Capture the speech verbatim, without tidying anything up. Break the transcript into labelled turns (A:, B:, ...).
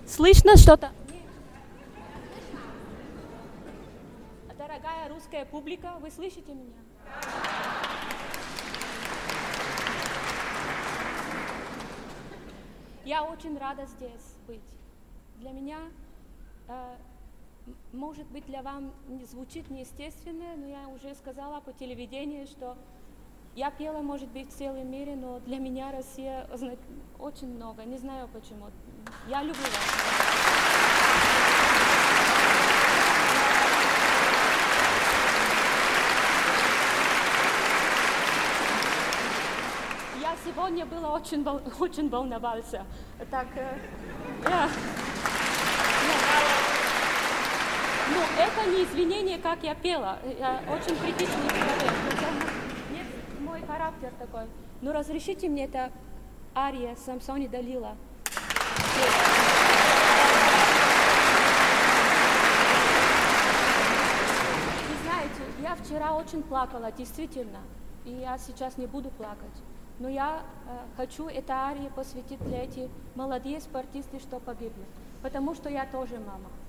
A: Слышно что-то? Дорогая русская публика, вы слышите меня? Я очень рада здесь быть. Для меня, э, может быть, для вас звучит неестественно, но я уже сказала по телевидению, что я пела, может быть, в целом мире, но для меня Россия очень много. Не знаю почему. Я люблю вас. Я сегодня была очень, очень волновался. Так, э, я, ну, это не извинение, как я пела. Я очень критичный человек. Нет, мой характер такой. Но разрешите мне это ария Самсон и Далила. Вы знаете, я вчера очень плакала, действительно. И я сейчас не буду плакать. Но я э, хочу это арию посвятить для этих молодых спортистов, что погибли. Потому что я тоже мама.